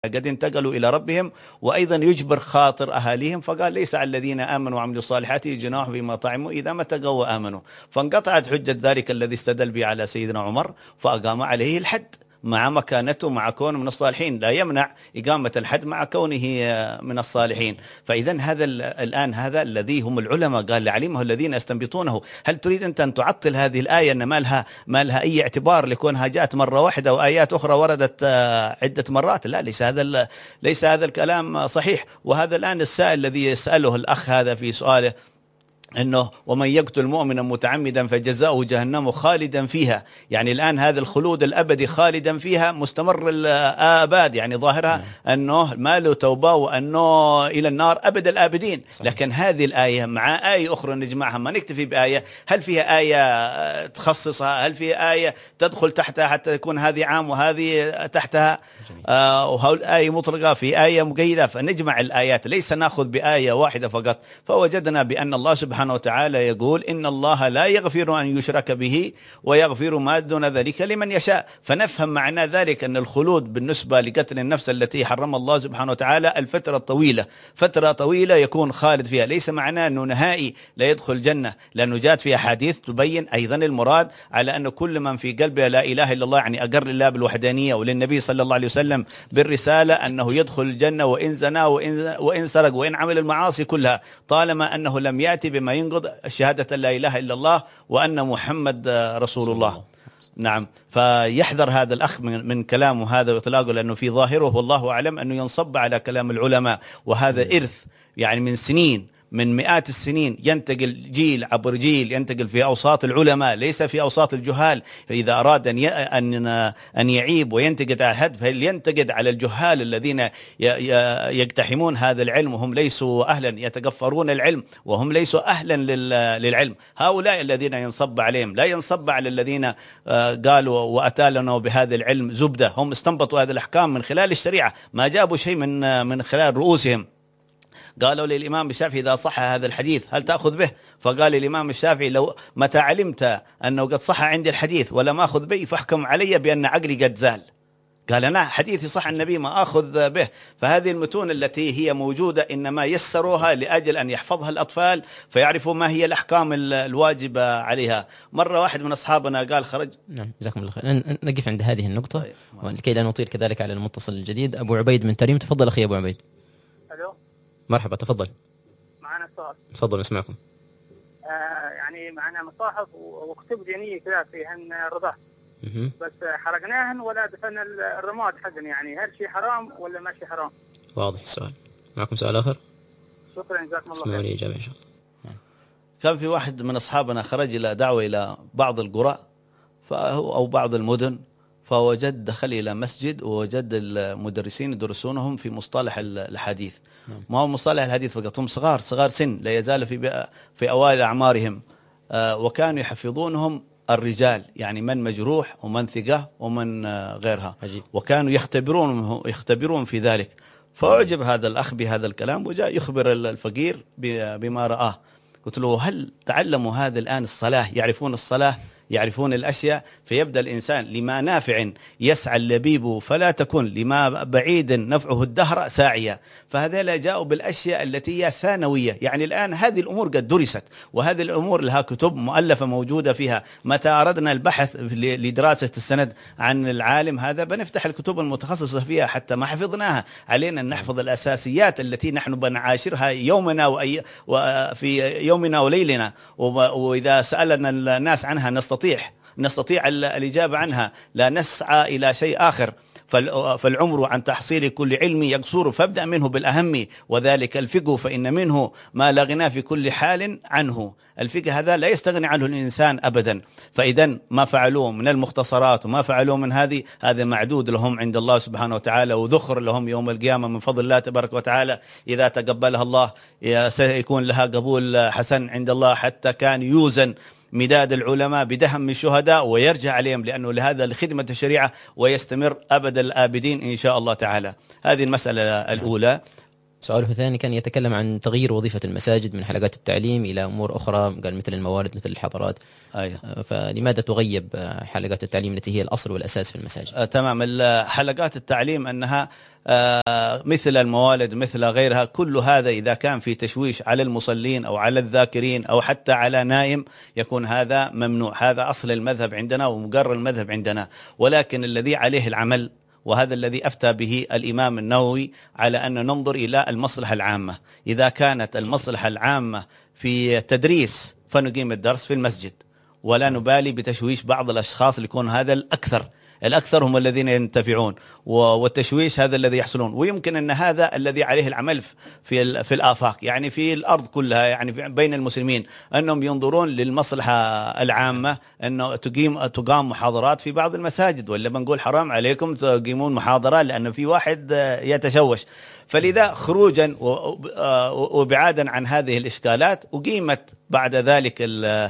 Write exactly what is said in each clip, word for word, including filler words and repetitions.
قد انتقلوا إلى ربهم، وأيضا يجبر خاطر أهاليهم، فقال ليس على الذين آمنوا وعملوا الصالحات جناح فيما طعموا إذا ما اتقوا وآمنوا. فانقطعت حجة ذلك الذي استدل به على سيدنا عمر فأقام عليه الحد مع مكانته، مع كونه من الصالحين، لا يمنع إقامة الحد مع كونه من الصالحين. فإذا هذا الآن هذا الذي هم العلماء قال لعلمه الذين يستنبطونه. هل تريد أنت أن تعطل هذه الآية أن ما لها ما لها أي اعتبار لكونها جاءت مرة واحدة وآيات أخرى وردت عدة مرات؟ لا، ليس هذا ليس هذا الكلام صحيح. وهذا الآن السائل الذي يسأله الأخ هذا في سؤاله أنه ومن يقتل مؤمنا متعمدا فجزاؤه جهنم خالدا فيها، يعني الآن هذا الخلود الأبدي خالدا فيها مستمر الآباد، يعني ظاهرها أنه ما له توبة وأنه إلى النار أبد الآبدين. لكن هذه الآية مع آية أخرى نجمعها، ما نكتفي بآية. هل فيها آية تخصصها؟ هل فيها آية تدخل تحتها حتى يكون هذه عام وهذه تحتها؟ آه وهول آية مطلقة في آية مقيدة، فنجمع الآيات، ليس نأخذ بآية واحدة فقط. فوجدنا بأن الله سبحانه وتعالى يقول إن الله لا يغفر أن يشرك به ويغفر ما دون ذلك لمن يشاء. فنفهم معنى ذلك أن الخلود بالنسبة لقتل النفس التي حرم الله سبحانه وتعالى الفترة الطويلة، فترة طويلة يكون خالد فيها، ليس معناه أنه نهائي لا يدخل الجنة، لأنه جاءت فيها حديث تبين أيضا المراد على أن كل من في قلبه لا إله إلا الله، يعني أقر لله بالوحدانية وللنبي صلى الله عليه وسلم بالرسالة، أنه يدخل الجنة وإن زنا وإن, وإن سرق وإن عمل المعاصي كلها، طالما أنه لم يأتي بما ينقض شهادة لا إله إلا الله وأن محمد رسول الله. نعم، فيحذر هذا الأخ من, من كلامه هذا وإطلاقه، لأنه في ظاهره والله أعلم أنه ينصب على كلام العلماء، وهذا إرث يعني من سنين، من مئات السنين، ينتقل جيل عبر جيل، ينتقل في أوساط العلماء ليس في أوساط الجهال. إذا أراد أن أن أن يعيب وينتقد على الحد فلينتقد على الجهال الذين يقتحمون هذا العلم وهم ليسوا أهلا، يتقفرون العلم وهم ليسوا أهلا للعلم. هؤلاء الذين ينصب عليهم، لا ينصب على الذين قالوا وأتالنا بهذا العلم زبدة. هم استنبطوا هذه الأحكام من خلال الشريعة، ما جابوا شيء من من خلال رؤوسهم. قالوا للإمام الشافعي إذا صح هذا الحديث هل تأخذ به؟ فقال الإمام الشافعي لو متى علمت أنه قد صح عندي الحديث ولم أخذ به فاحكم علي بأن عقلي قد زال. قال أنا حديثي صح النبي ما أخذ به. فهذه المتون التي هي موجودة إنما يسروها لأجل أن يحفظها الأطفال فيعرفوا ما هي الأحكام الواجبة عليها. مرة واحد من أصحابنا قال خرج. نعم جزاكم الله خير، نقف عند هذه النقطة طيب. لكي لا نطيل كذلك على المتصل الجديد. أبو عبيد من تريم، تفضل أخي أبو عبيد. ألو مرحبا، تفضل. معنا سؤال. تفضل نسمعكم. آه يعني معنا مصاحف وكتب دينية كذا فيهن رضا، بس حرقناهن ولا دفن الرماد حقن، يعني هل شيء حرام ولا ما شيء حرام؟ واضح السؤال. معكم سؤال آخر؟ شكرا جزاكم الله خير. اسمعوني إجابة إن شاء الله. كان في واحد من أصحابنا خرج إلى دعوة إلى بعض القرى أو بعض المدن، فوجد دخل إلى مسجد ووجد المدرسين يدرسونهم في مصطلح الحديث. ما هو مصطلح الحديث فقط، هم صغار صغار سن، لا يزال في في أوائل أعمارهم، آه وكانوا يحفظونهم الرجال، يعني من مجروح ومن ثقة ومن آه غيرها، عجيب. وكانوا يختبرون يختبرون في ذلك. فأعجب هذا الأخ بهذا الكلام وجاء يخبر الفقير بما رآه. قلت له هل تعلموا هذا الآن الصلاة؟ يعرفون الصلاة، يعرفون الأشياء. فيبدأ الإنسان لما نافع يسعى اللبيب فلا تكن لما بعيد نفعه الدهر ساعيا. فهذا جاءوا بالأشياء التي هي ثانوية، يعني الآن هذه الأمور قد درست، وهذه الأمور لها كتب مؤلفة موجودة فيها. متى أردنا البحث لدراسة السند عن العالم هذا بنفتح الكتب المتخصصة فيها حتى ما حفظناها. علينا أن نحفظ الأساسيات التي نحن بنعاشرها يومنا وأي وفي يومنا وليلنا، وإذا سألنا الناس عنها نستطيع نستطيع الإجابة عنها، لا نسعى إلى شيء آخر. فالعمر عن تحصيل كل علم يقصر، فابدأ منه بالأهم وذلك الفقه، فإن منه ما لا غنى في كل حال عنه. الفقه هذا لا يستغني عنه الإنسان أبدا. فإذا ما فعلوه من المختصرات وما فعلوه من هذه، هذا معدود لهم عند الله سبحانه وتعالى وذخر لهم يوم القيامة من فضل الله تبارك وتعالى. إذا تقبلها الله سيكون لها قبول حسن عند الله، حتى كان يوزن مداد العلماء بدهم من الشهداء ويرجع عليهم، لأنه لهذا لخدمة الشريعة ويستمر أبد الآبدين إن شاء الله تعالى. هذه المسألة الأولى. سؤاله الثاني كان يتكلم عن تغيير وظيفة المساجد من حلقات التعليم إلى أمور أخرى، قال مثل الموارد مثل الحضارات. أيه. فلماذا تغيب حلقات التعليم التي هي الأصل والأساس في المساجد؟ آه تمام. حلقات التعليم أنها آه مثل الموالد مثل غيرها، كل هذا إذا كان في تشويش على المصلين أو على الذاكرين أو حتى على نائم يكون هذا ممنوع. هذا أصل المذهب عندنا ومقرر المذهب عندنا، ولكن الذي عليه العمل، وهذا الذي أفتى به الإمام النووي، على أن ننظر إلى المصلحة العامة. إذا كانت المصلحة العامة في تدريس فنقيم الدرس في المسجد، ولا نبالي بتشويش بعض الأشخاص اللي يكون هذا الأكثر الأكثر هم الذين ينتفعون، والتشويش هذا الذي يحصلون. ويمكن أن هذا الذي عليه العمل في في الآفاق، يعني في الأرض كلها، يعني بين المسلمين، أنهم ينظرون للمصلحة العامة، أنه تقيم تقام محاضرات في بعض المساجد، ولا بنقول حرام عليكم تقيمون محاضرة لأنه في واحد يتشوش. فلذا خروجا وبعادا عن هذه الإشكالات، أقيمت بعد ذلك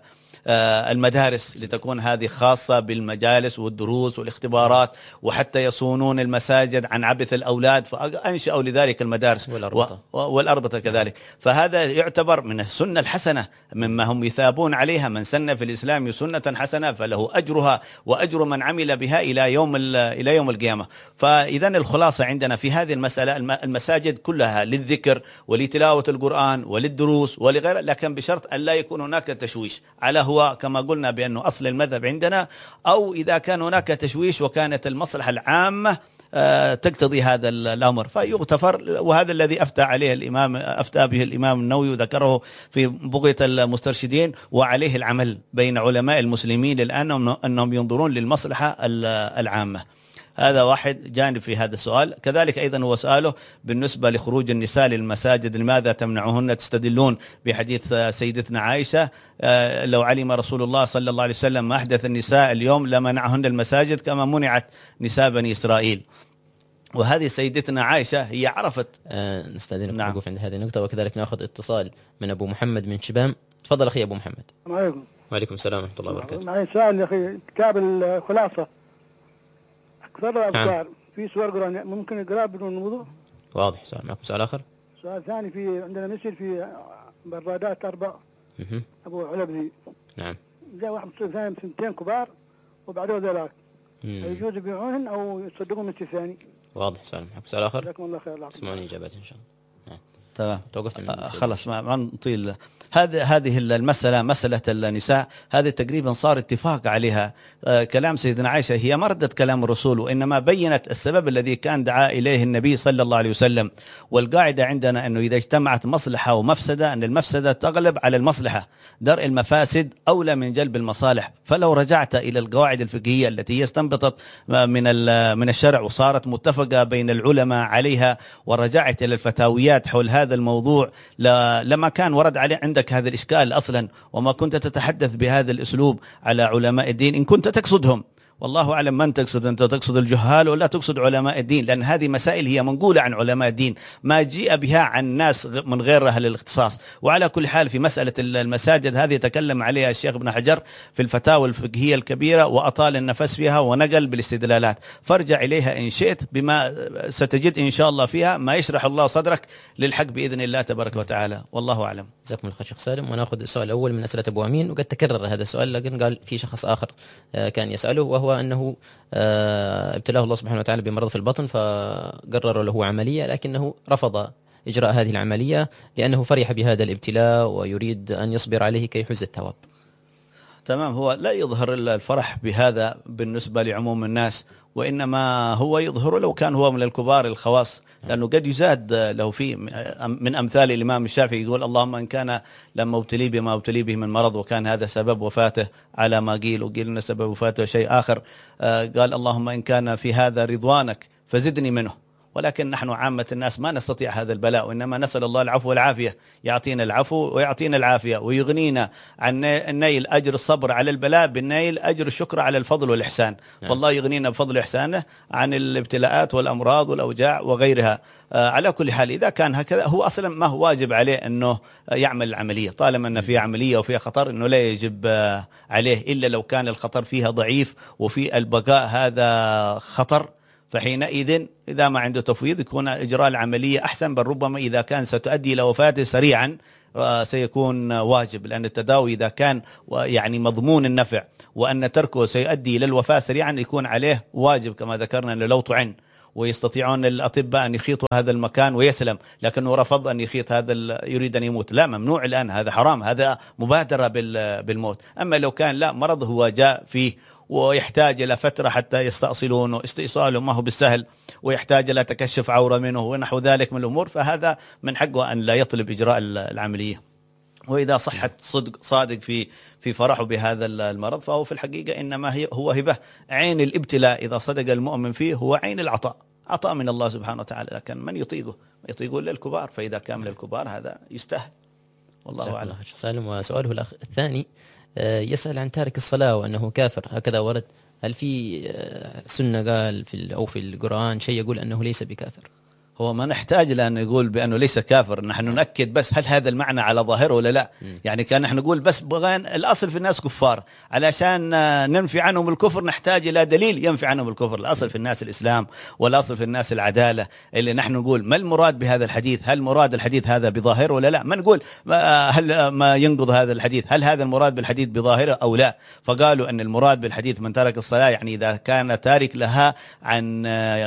المدارس لتكون هذه خاصة بالمجالس والدروس والاختبارات، وحتى يصونون المساجد عن عبث الأولاد، فأنشأوا لذلك المدارس والأربطة, والأربطة كذلك. فهذا يعتبر من السنة الحسنة مما هم يثابون عليها. من سن في الإسلام سنة حسنة فله أجرها وأجر من عمل بها إلى يوم إلى يوم القيامة. فإذا الخلاصة عندنا في هذه المسألة، المساجد كلها للذكر ولتلاوة القرآن وللدروس ولغيره، لكن بشرط أن لا يكون هناك تشويش على هو كما قلنا بأنه أصل المذهب عندنا، أو إذا كان هناك تشويش وكانت المصلحة العامة تقتضي هذا الأمر فيغتفر. وهذا الذي أفتى عليه الإمام أفتى به الإمام النووي وذكره في بغية المسترشدين، وعليه العمل بين علماء المسلمين الآن أنهم ينظرون للمصلحة العامة. هذا واحد جانب في هذا السؤال. كذلك أيضا هو سؤاله بالنسبة لخروج النساء للمساجد، لماذا تمنعهن؟ تستدلون بحديث سيدتنا عائشة: لو علم رسول الله صلى الله عليه وسلم ما أحدث النساء اليوم لمنعهن المساجد كما منعت نساء بني إسرائيل. وهذه سيدتنا عائشة هي عرفت. أه نستأذنك نعم. نوقف عند هذه النقطة، وكذلك نأخذ اتصال من أبو محمد من شبام. تفضل أخي أبو محمد. عليكم. وعليكم السلام ورحمة الله وبركاته. معي سؤال يا أخي، كتاب الخلاصة أكثر الأفكار نعم. في سور قرآن ممكن يقرأ بدون وضوء؟ واضح. سؤال معكم سؤال آخر؟ سؤال ثاني، في عندنا مثل في برادات أربع مه. أبو علبني نعم جاء واحد ثاني سنتين كبار وبعده ذلك يجوز يبيعونهن أو يصدقون مثل ثاني؟ واضح. سؤال معكم سؤال آخر؟ جزاكم الله خير. اسمعوني إجابات إن شاء الله. نعم. تمام. توقفت آه خلاص ما نطيل. هذه هذه المسألة مسألة النساء هذه تقريبا صار اتفاق عليها. آه كلام سيدنا عائشة هي ما ردت كلام الرسول، وإنما بينت السبب الذي كان دعا إليه النبي صلى الله عليه وسلم. والقاعدة عندنا أنه إذا اجتمعت مصلحة ومفسدة أن المفسدة تغلب على المصلحة. درء المفاسد أولى من جلب المصالح. فلو رجعت إلى القواعد الفقهية التي هي استنبطت من من الشرع وصارت متفقة بين العلماء عليها، ورجعت إلى الفتاويات حول هذا الموضوع، لما كان ورد عليه عندك هذا الإشكال أصلا، وما كنت تتحدث بهذا الأسلوب على علماء الدين إن كنت تقصدهم. والله أعلم من تقصد، أنت تقصد الجهال ولا تقصد علماء الدين؟ لأن هذه مسائل هي منقولة عن علماء الدين، ما جيء بها عن ناس من غير أهل الاختصاص. وعلى كل حال في مسألة المساجد هذه تكلم عليها الشيخ ابن حجر في الفتاوى الفقهية الكبيرة، وأطال النفس فيها ونقل بالاستدلالات، فارجع إليها إن شئت، بما ستجد إن شاء الله فيها ما يشرح الله صدرك للحق بإذن الله تبارك وتعالى. والله أعلم. جزاكم الله شيخ سالم. ونأخذ السؤال الأول من أسئلة أبو أمين، وقد تكرر هذا السؤال لكن قال في شخص آخر كان يسأله، وهو أنه ابتلاه الله سبحانه وتعالى بمرض في البطن، فقرر له عملية لكنه رفض إجراء هذه العملية لأنه فرح بهذا الابتلاء ويريد أن يصبر عليه كي يحوز الثواب. تمام. هو لا يظهر الفرح بهذا بالنسبة لعموم الناس، وإنما هو يظهر لو كان هو من الكبار الخواص، لأنه قد يزاد له فيه من أمثال الإمام الشافعي يقول: اللهم إن كان لما ابتلي بما ابتلي به من مرض وكان هذا سبب وفاته على ما قيل، وقيل أن سبب وفاته شيء آخر، قال: اللهم إن كان في هذا رضوانك فزدني منه. ولكن نحن عامة الناس ما نستطيع هذا البلاء، وإنما نسأل الله العفو والعافية، يعطينا العفو ويعطينا العافية، ويغنينا عن النيل أجر الصبر على البلاء بالنيل أجر الشكر على الفضل والإحسان. نعم. فالله يغنينا بفضل إحسانه عن الابتلاءات والأمراض والأوجاع وغيرها. آه على كل حال إذا كان هكذا هو أصلا ما هو واجب عليه أنه يعمل العملية، طالما أن فيها عملية وفيها خطر أنه لا يجب آه عليه، إلا لو كان الخطر فيها ضعيف وفي البقاء هذا خطر، فحينئذ إذا ما عنده تفويض يكون إجراء العملية أحسن، بل ربما إذا كان ستؤدي إلى وفاته سريعا سيكون واجب، لأن التداوي إذا كان يعني مضمون النفع وأن تركه سيؤدي إلى الوفاة سريعا يكون عليه واجب كما ذكرنا، أنه لو طعن ويستطيعون الأطباء أن يخيطوا هذا المكان ويسلم، لكنه رفض أن يخيط هذا، يريد أن يموت. لا، ممنوع الآن، هذا حرام، هذا مبادرة بالموت. أما لو كان لا مرض هو جاء فيه ويحتاج إلى فترة حتى يستأصلونه، استئصاله ما هو بالسهل، ويحتاج إلى تكشف عورة منه ونحو ذلك من الأمور، فهذا من حقه أن لا يطلب إجراء العملية. وإذا صحت صدق صادق في في فرحه بهذا المرض، فهو في الحقيقة إنما هي هو هبة. عين الابتلاء إذا صدق المؤمن فيه هو عين العطاء، عطاء من الله سبحانه وتعالى، لكن من يطيقه؟ ما يطيقه إلا الكبار، فإذا كان من الكبار هذا يستاهل، والله أعلم. سالم. وسؤاله الأخ الثاني يسأل عن تارك الصلاة وأنه كافر، هكذا ورد، هل في سنة قال في أو في القرآن شيء يقول أنه ليس بكافر؟ هو ما نحتاج لأن يقول بأنه ليس كافر، نحن نأكد بس هل هذا المعنى على ظاهره ولا لا. م. يعني كان نحن نقول بس بغان الأصل في الناس كفار، علشان ننفي عنهم الكفر نحتاج إلى دليل ينفي عنهم الكفر. الأصل في الناس الإسلام، والأصل في الناس العدالة، اللي نحن نقول ما المراد بهذا الحديث، هل مراد الحديث هذا بظاهره ولا لا. ما نقول هل ما ينقض هذا الحديث، هل هذا المراد بالحديث بظاهره أو لا. فقالوا أن المراد بالحديث من ترك الصلاة يعني إذا كان تارك لها عن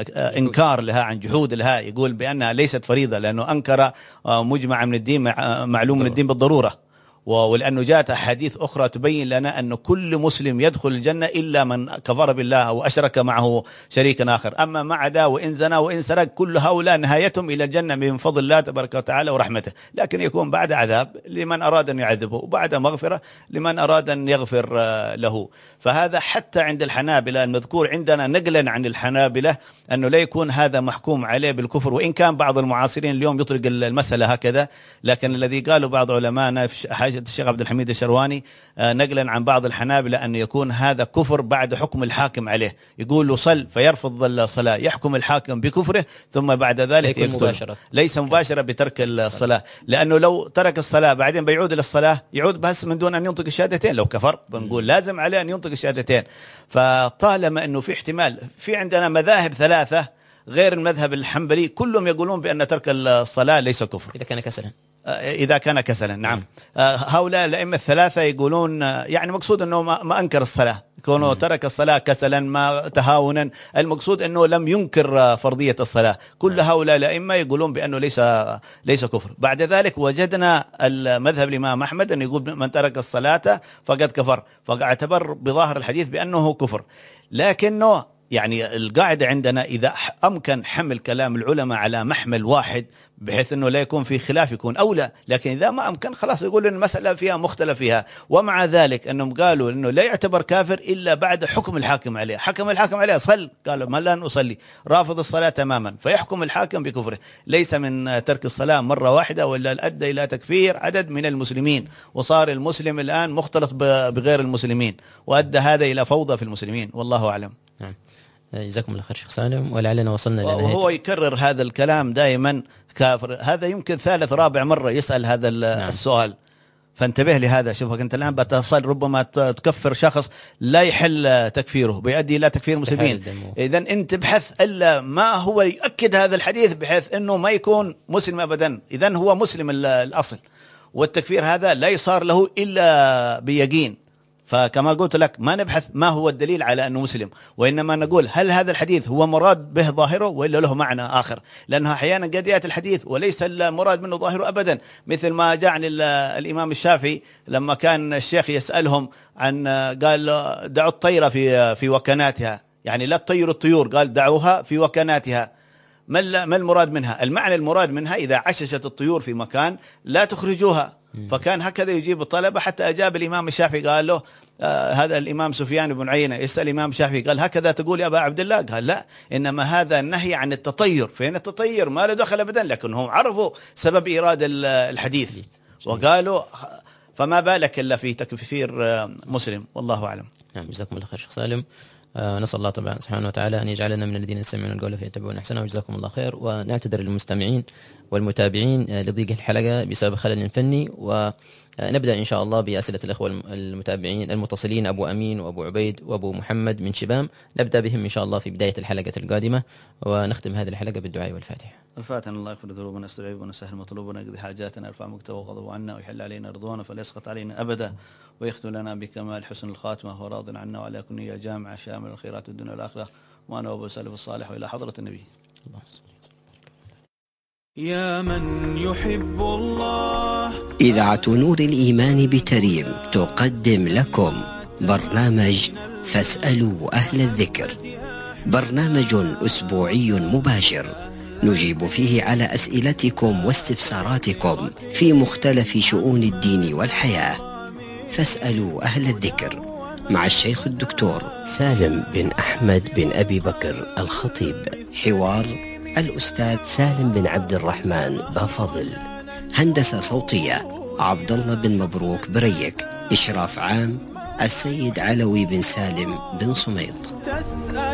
إنكار لها، عن جحود لها، يقول بأنها ليست فريضة، لأنه أنكر مجمع من الدين، معلوم من الدين بالضرورة، ولأنه جاءت أحاديث أخرى تبين لنا أن كل مسلم يدخل الجنة إلا من كفر بالله أو أشرك معه شريكا آخر. أما ما عدا وإن زنا وإن سرق كل هؤلاء نهايتهم إلى الجنة من فضل الله تبارك وتعالى ورحمته، لكن يكون بعد عذاب لمن أراد أن يعذبه، وبعد مغفرة لمن أراد أن يغفر له. فهذا حتى عند الحنابلة المذكور عندنا نقلا عن الحنابلة أنه لا يكون هذا محكوم عليه بالكفر، وإن كان بعض المعاصرين اليوم يطلق المسألة هكذا، لكن الذي قالوا بعض علماءنا حاجة الشيخ عبد الحميد الشرواني نقلا عن بعض الحنابلة أن يكون هذا كفر بعد حكم الحاكم عليه، يقول له صل فيرفض الصلاة، يحكم الحاكم بكفره ثم بعد ذلك يقتله. ليس مباشرة بترك الصلاة، لأنه لو ترك الصلاة بعدين بيعود إلى الصلاة يعود بس من دون أن ينطق الشهادتين. لو كفر بنقول لازم عليه أن ينطق الشهادتين. فطالما أنه في احتمال، في عندنا مذاهب ثلاثة غير المذهب الحنبلي كلهم يقولون بأن ترك الصلاة ليس كفر إذا كان كسلا. إذا كان كسلا نعم. هؤلاء الأئمة الثلاثة يقولون يعني مقصود أنه ما أنكر الصلاة، كونه ترك الصلاة كسلا ما تهاونا، المقصود أنه لم ينكر فرضية الصلاة. كل هؤلاء الأئمة يقولون بأنه ليس ليس كفر. بعد ذلك وجدنا المذهب الإمام أحمد أن يقول من ترك الصلاة فقد كفر، فاعتبر بظاهر الحديث بأنه كفر. لكنه يعني القاعدة عندنا إذا أمكن حمل كلام العلماء على محمل واحد بحيث أنه لا يكون في خلاف يكون أولى، لكن إذا ما أمكن خلاص يقول أن المسألة فيها مختلف فيها. ومع ذلك أنهم قالوا أنه لا يعتبر كافر إلا بعد حكم الحاكم عليه. حكم الحاكم عليه صل، قالوا ما لن أصلي، رافض الصلاة تماما، فيحكم الحاكم بكفره. ليس من ترك الصلاة مرة واحدة ولا أدى إلى تكفير عدد من المسلمين، وصار المسلم الآن مختلط بغير المسلمين، وأدى هذا إلى فوضى في المسلمين، والله أعلم. نعم. جزاكم الله خير شيخ سالم، ولعلنا وصلنا لنهاية. وهو يكرر هذا الكلام دائما كافر، هذا يمكن ثالث رابع مرة يسأل هذا نعم. السؤال، فانتبه لهذا. شوفك أنت الآن بتصل ربما تكفر شخص لا يحل تكفيره، بيؤدي إلى تكفير المسلمين. إذن أنت بحث إلا ما هو يؤكد هذا الحديث بحيث أنه ما يكون مسلم أبدا. إذن هو مسلم الأصل، والتكفير هذا لا يصار له إلا بيقين. فكما قلت لك ما نبحث ما هو الدليل على أنه مسلم، وإنما نقول هل هذا الحديث هو مراد به ظاهره وإلا له معنى آخر، لأنها أحيانا قد يأتي الحديث وليس المراد منه ظاهره أبدا، مثل ما جاء عن الإمام الشافعي لما كان الشيخ يسألهم عن قال دعوا الطير في في وكناتها، يعني لا تطيروا الطيور، قال دعوها في وكناتها. ما ما المراد منها؟ المعنى المراد منها إذا عششت الطيور في مكان لا تخرجوها. فكان هكذا يجيب الطلبة، حتى أجاب الإمام الشافعي قال له آه هذا الإمام سفيان بن عيينة يسأل الإمام الشافعي قال هكذا تقول يا أبا عبد الله؟ قال لا، إنما هذا النهي عن التطير. فين التطير؟ ما له دخل أبدا، لكنهم عرفوا سبب إيراد الحديث وقالوا فما بالك إلا في تكفير مسلم، والله أعلم. نعم جزاكم الله خير شيخ سالم. آه نسأل الله طبعا سبحانه وتعالى أن يجعلنا من الذين يستمعون القول فيتبعون أحسنه، وجزاكم الله خير. ونعتذر للمستمعين والمتابعين لضيق الحلقة بسبب خلل فني. ونبدأ إن شاء الله بأسئلة الأخوة المتابعين المتصلين أبو أمين وأبو عبيد وأبو محمد من شبام، نبدأ بهم إن شاء الله في بداية الحلقة القادمة، ونختم هذه الحلقة بالدعاء والفاتحة. الفاتحة. الله يغفر ذنوبنا، يستر عيوبنا، يسهل مطلوبنا، يقضي حاجاتنا، يرفع مكتوب وغضب عنا، ويحل علينا رضوانا فلا يسقط علينا أبدا، ويختم لنا بكمال حسن الخاتمة، وهو راض عنا وعلى كنية جامعة شامل الخيرات الدنيا والآخرة، وأنا أبو سالف الصالح وإلى حضرة النبي. اللهم صل وسلم. يا من يحب الله. إذاعة نور الإيمان بتريم تقدم لكم برنامج فاسألوا أهل الذكر، برنامج أسبوعي مباشر نجيب فيه على أسئلتكم واستفساراتكم في مختلف شؤون الدين والحياة. فاسألوا أهل الذكر مع الشيخ الدكتور سالم بن أحمد بن أبي بكر الخطيب، حوار الأستاذ سالم بن عبد الرحمن بافضل، هندسة صوتية عبد الله بن مبروك بريك، إشراف عام السيد علوي بن سالم بن صميط.